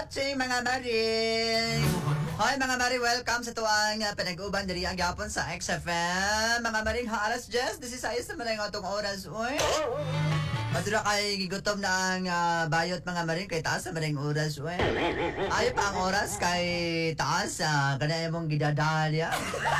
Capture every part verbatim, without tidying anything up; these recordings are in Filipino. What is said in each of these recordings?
watching mga maring. Hoy mga maring, welcome sa tuwang uh, pinag-uban diri ang gapon sa X F M. Mga maring, ha alas Jess, this is ayos naman ang atong oras. Uy, madura kay gigutom na ang uh, bayot mga maring kay taas sa maring oras. Uy, ayo pa ang oras kay taas uh, kanaya mong gidadalya.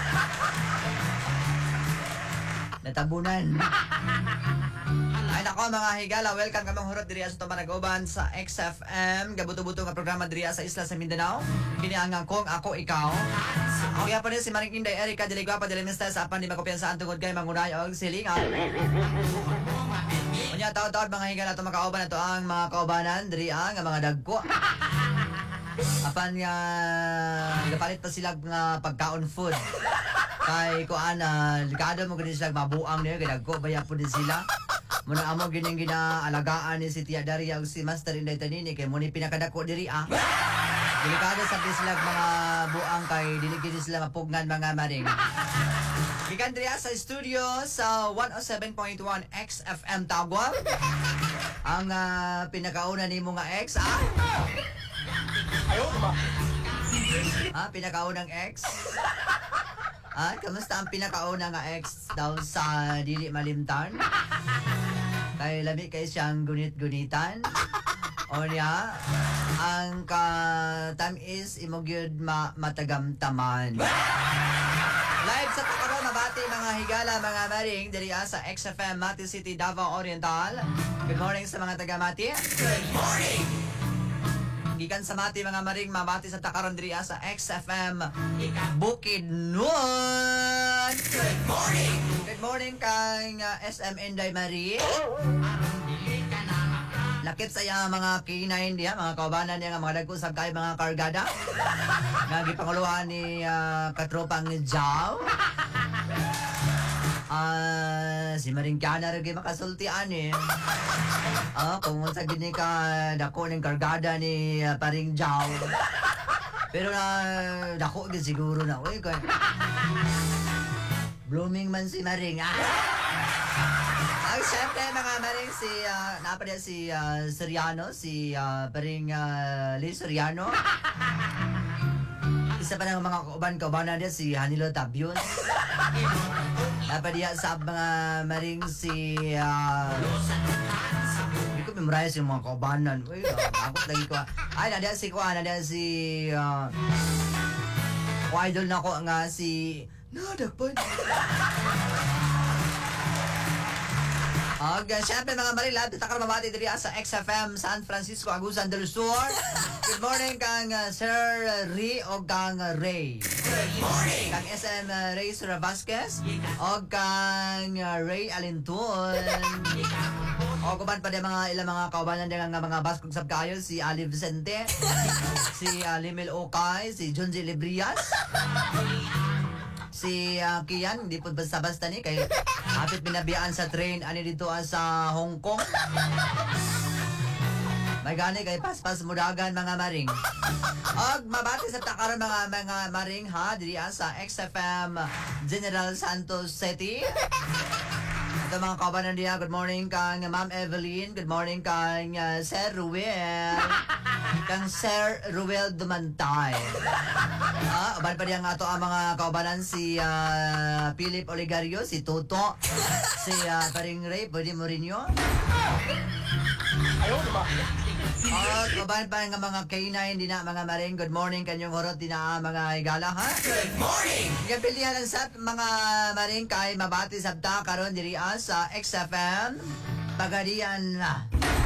Natabunan. Ay nako mga higala, welcome kamong hurot diri sa Tumanag-uban sa X F M. Gabuto-buto nga programa diri sa isla sa Mindanao. Kini ang kong ako ikaw. Ako ya pa si Maring Inday Erika dili gwapa dili mister sa apan di makopiyansa tungod kay mangunay og silingan. Unya taud-taud mga higala to makauban nato ang mga kaubanan diri ang mga dagko. Apan nga gapalit pa sila nga pagkaon food. Kay kuan na likado mo gani sila mabuang niya kay dagko baya pud sila. Muna amo gining ginaalagaan ni si Tia Daria ug si Master Inday Tanini kay mo ni pinakadako diri ah. Delikado sa sila mga buang kay dili gid sila mapugnan mga maring. Gikan diri sa studio sa one oh seven point one X F M Tagwal. Ang uh, pinakauna nimo nga ex ah. Ayo ba? Ah, pinakaunang ex. Ah, kamusta ang pinakauna nga ex daw sa dili malimtan? Kay lami kay siyang gunit-gunitan. O niya, ang ka time is imogyud ma matagamtaman. Live sa Takaron, mabati mga higala, mga maring, diri sa X F M Mati City, Davao Oriental. Good morning sa mga taga-Mati. Good morning! Gikan sa Mati mga maring, mabati sa Takaron diri sa X F M Bukidnon. Good morning. Good morning kang uh, S M Inday Marie. Lakit sa iya mga kinain diya, mga kaubanan niya nga mga nagkusab kay mga kargada. Nga gipanguluhan ni uh, katropang ni Jao. Ah, uh, si Maring Kiana rin makasultian eh. Ah, kung sa gini ka dako ning kargada ni uh, Paring Jao. Pero na uh, dako gid siguro na oy kay. Blooming man si Maring. Ah. Ay, syempre mga maring si uh, napadya si uh, Soriano, si uh, Paring uh, Lee Soriano. Isa pa ng mga kauban-kaubanan niya si Hanilo Tabion. Napadya sa mga maring si uh, hindi ko memorize yung mga kaubanan. Uy, bakit lagi ko. Ay, nadya si Kuan, nadya si uh, idol na ko nga si Nadagpan. Og, uh, syempre mga maring, lahat ito ka mabati diri sa X F M San Francisco, Agusan del Sur. Good morning kang uh, Sir Ri o kang uh, Ray. Good morning! Kang S M uh, Ray Sura Vasquez o kang uh, Ray Alintun. O kuman pa din mga ilang mga kaubanan din nga mga baskog sab kayo, si Ali Vicente, si uh, Limil Okay, si Junji Librias, si uh, Kian, hindi po basta-basta ni kay hapit binabiyaan sa train ani dito uh, sa Hong Kong. May gani kay paspas mudagan mga maring. Og mabati sa Takaron mga mga maring ha diri sa X F M General Santos City. Ito mga kabanan diya, good morning kang Ma'am Evelyn, good morning kang uh, Sir Ruel, kang Sir Ruel Dumantay. Ah, uban pa diya nga to ang mga kaubanan si uh, Philip Oligario, si Toto, si uh, Paring Ray, pwede mo rin yun. Ayaw ba? Oh, uban pa nga mga kainay, hindi na mga maring, good morning kanyong horot, di na mga higala ha? Good morning! Kapilihan ang sat mga maring kay mabati sabta karon diri sa X F M Pagadian na.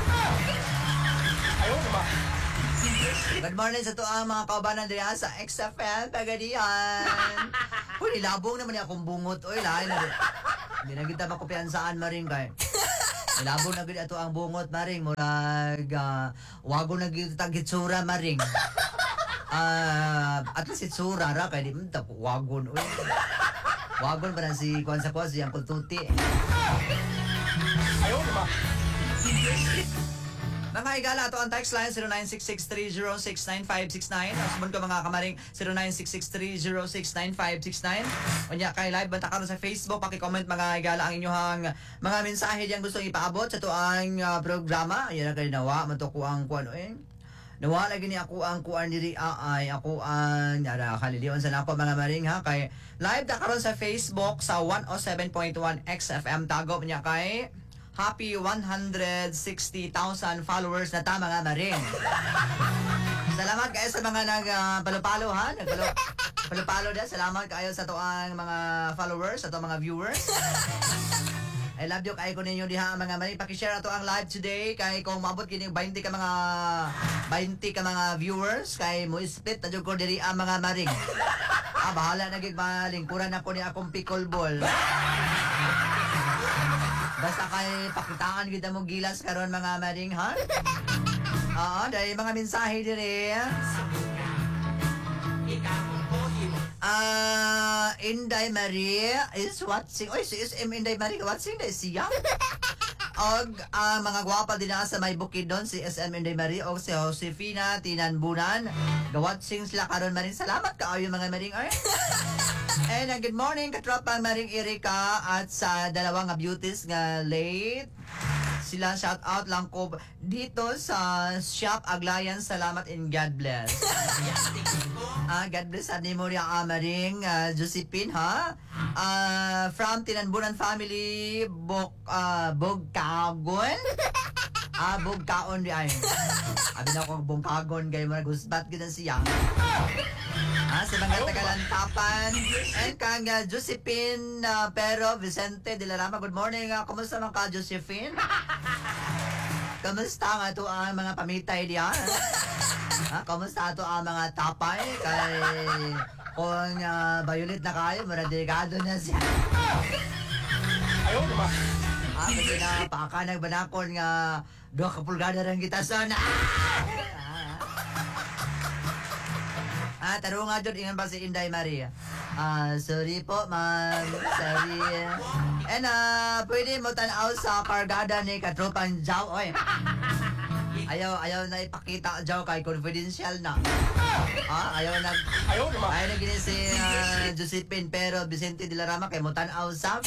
Ayaw ba? Good morning sa to ang mga kaubanan diri sa X F M Pagadian. Uy, labong naman akong bungot. Uy, lain na. Hindi na kita makupiyansaan maring kay. Labong na gid ato ang bungot maring murag uh, wago na gid ta gitsura maring. Ah, uh, at least itsura ra kay di man ta wagon uy. Wagon ba na si kuan sa kuan si Uncle Tuti. Ayaw ba? Mga higala, ito ang text line zero nine six six three zero six nine five six nine. Asubon ko mga kamaring zero nine six six three zero six nine five six nine. Unya kay live banta karon sa Facebook, paki-comment mga higala ang inyong mga mensahe diyan gusto ipaabot sa tuang uh, programa. Ayan na kay nawa matuko ang kuan eh. nawala gini ako ang kuan diri ay ako ang nara kalilion sa nako mga maring ha kay live ta karon sa Facebook sa one oh seven point one X F M tago niya kay happy one hundred sixty thousand followers na ta mga maring. Salamat kayo sa mga nag uh, palo-palo ha nagpalo palo-palo din. Salamat kayo sa to ang mga followers sa to mga viewers. I love you kay ko ninyo diha mga maring paki-share ato ang live today kay kung maabot kini twenty ka mga twenty ka mga viewers kay mo split na jud ko diri ang mga maring. Ah bahala na gid malingkuran ako ni akong pickleball. Basta kay pakitaan gid mo gilas karon mga maring ha. Oo, dahil mga mensahe diri. Ah, uh, Inday Marie is watching. Oy, si S M Inday Marie watching na siya. Og uh, mga gwapa din na sa may bukid doon si S M Inday Marie og si Josefina Tinanbunan. Ga-watching sila karon maring. Salamat kaayo mga maring ay. And uh, good morning katropa maring Erika at sa dalawang nga beauties nga late. Sila shout out lang ko dito sa Shop Aglayan. Salamat and God bless. Ah, God bless ani mo ria amaring uh, Josephine ha. Uh, from Tinanbunan family Bok uh, Bogkagon. Ah, Bogkaon di ay. Abi na ko Bogkagon kay mo gusbat gid siya. Ah, sa mga Tagalantapan and kang uh, Josephine uh, pero Vicente de la Rama. Good morning. Uh, kumusta man ka Josephine? Kumusta nga to ang mga pamitay diyan? Ha, kumusta to ang mga tapay kay kung uh, violet na kayo, mara delikado na siya. Ayaw ba? Ah, kasi na pakanag banakon nga duha ka pulgada rin kita sana. Ah, taro nga dyan, ingan ba si Inday Maria? Ah, sorry po, ma'am. Sorry. And ah, pwede mo tanaw sa kargada ni Katropang Jaw. Oy. Ayaw, ayaw na ipakita Jaw kay confidential na. Ah, ayaw na. Ayaw ba? Ayaw na gini si uh, Josephine pero Vicente de la Rama kay mo tanaw sa.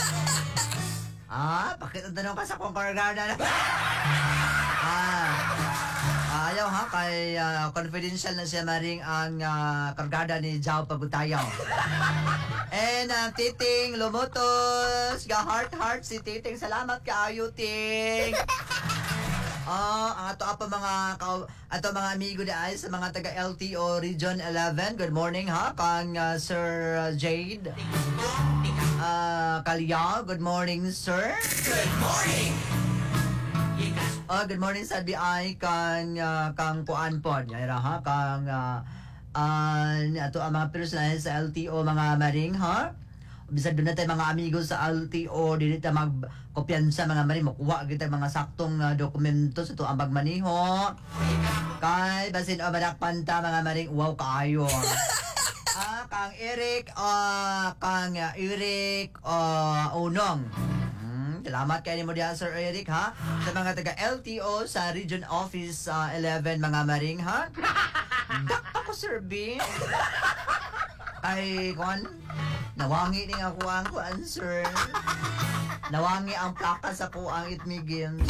Ah, bakit ang tanong ka sa kong kargada na? Ah. Ayaw ha, kay uh, confidential na siya maring ang uh, kargada ni Jao Pagutayaw. And uh, Titing Lumutos, ga heart heart si Titing. Salamat kaayo Ting. Oh, ang ato apa mga ka, ato mga amigo di ay sa mga taga L T O Region eleven. Good morning ha, kang uh, Sir Jade. Uh, Kalya, good morning sir. Good morning! Oh, good morning sa B I kang uh, kang kuan pod. Yara ha kang uh, uh, ato ang mga personal sa L T O mga maring ha. Bisag doon natin mga amigo sa L T O dili ta mag kopyansa mga maring makuha kita mga saktong uh, dokumento sa to ang pagmaniho. Kay basin o badakpan ta mga maring wow kaayo. Ah, kang Eric uh, kang uh, Eric uh, Unong. Salamat kayo ni mo diyan, Sir Eric, ha? Sa mga taga L T O sa Region Office uh, eleven, mga maring, ha? Dak ako, Sir B. Ay, kuan, nawangi din ako ang kuan, Sir. Nawangi ang plaka sa kuang itmigin.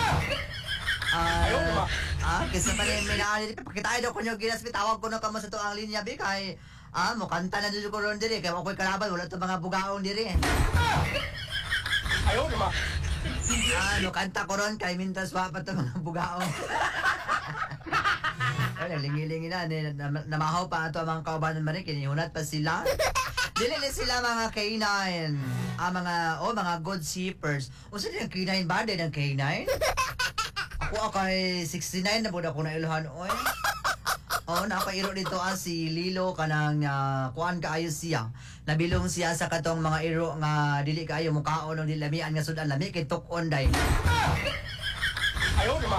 Ah, ah, kasi pa rin minaan, pakita daw ko nyo ginas, tawag ko na kamo sa to ang linya, B, kay, ah, mo kanta na dito ko ron diri, kaya ako'y kalaban, wala to mga bugaong diri. Ayaw ba? Ah, no kanta ko ron kay mintas wa pa to mga bugaong. Ay, lingi-lingi na, ni namahaw pa ato ang mga kaubanan man rin, kinihunat pa sila. Dili na sila mga canine. Ah, mga, oh, mga good shippers. O saan yung canine ba? Din ang canine? Ako kay sixty-nine na po na ako na iluhan, oy. Oh, nakairo dito ah, si Lilo kanang uh, kuan kaayo siya. Nabilong siya sa katong mga iro nga dili kaayo mukaon ng dilamian nga sudan lami kay tukon day. Ayaw ba?